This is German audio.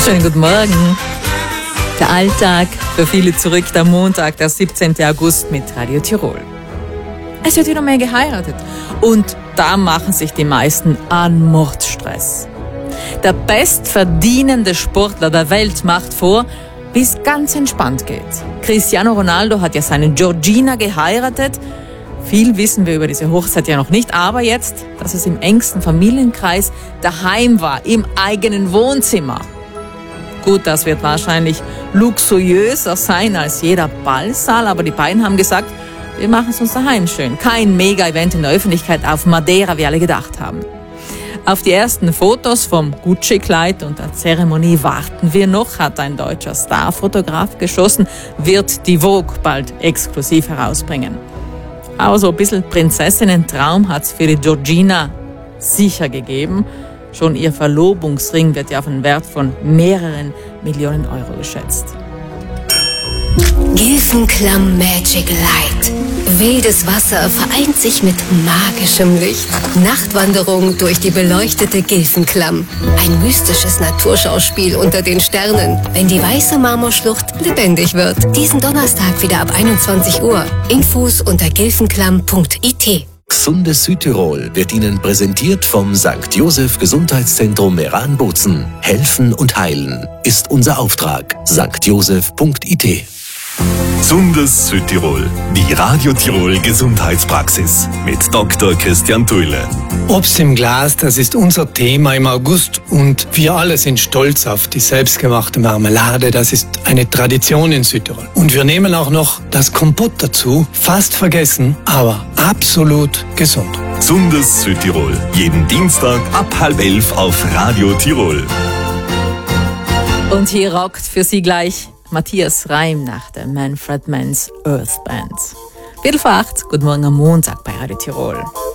Schönen guten Morgen. Der Alltag, für viele zurück, der Montag, der 17. August mit Radio Tirol. Es wird wieder mehr geheiratet und da machen sich die meisten einen Mordstress. Der bestverdienende Sportler der Welt macht vor, wie es ganz entspannt geht. Cristiano Ronaldo hat ja seine Georgina geheiratet. Viel wissen wir über diese Hochzeit ja noch nicht, aber jetzt, dass es im engsten Familienkreis daheim war, im eigenen Wohnzimmer. Gut, das wird wahrscheinlich luxuriöser sein als jeder Ballsaal, aber die beiden haben gesagt, wir machen es uns daheim schön. Kein Mega-Event in der Öffentlichkeit auf Madeira, wie alle gedacht haben. Auf die ersten Fotos vom Gucci-Kleid und der Zeremonie warten wir noch, hat ein deutscher Starfotograf geschossen, wird die Vogue bald exklusiv herausbringen. Aber so ein bisschen Prinzessinnen-Traum hat's für die Georgina sicher gegeben. Schon ihr Verlobungsring wird ja auf einen Wert von mehreren Millionen Euro geschätzt. Gilfenklamm Magic Light. Wildes Wasser vereint sich mit magischem Licht. Nachtwanderung durch die beleuchtete Gilfenklamm. Ein mystisches Naturschauspiel unter den Sternen, wenn die weiße Marmorschlucht lebendig wird. Diesen Donnerstag wieder ab 21 Uhr. Infos unter gilfenklamm.it. Gesundes Südtirol wird Ihnen präsentiert vom St. Joseph Gesundheitszentrum Meran-Bozen. Helfen und heilen ist unser Auftrag. stjoseph.it. Gesundes Südtirol, die Radio Tirol Gesundheitspraxis mit Dr. Christian Thuile. Obst im Glas, das ist unser Thema im August und wir alle sind stolz auf die selbstgemachte Marmelade. Das ist eine Tradition in Südtirol. Und wir nehmen auch noch das Kompott dazu, fast vergessen, aber absolut gesund. Gesundes Südtirol, jeden Dienstag ab 10:30 auf Radio Tirol. Und hier rockt für Sie gleich Matthias Reim nach der Manfred Mann's Earth Band. 7:45, guten Morgen am Montag bei Radio Tirol.